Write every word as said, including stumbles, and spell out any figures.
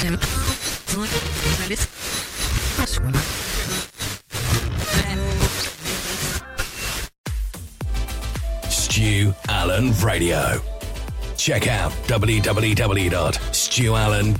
Stu Allen Radio. Check out w w w dot stu allen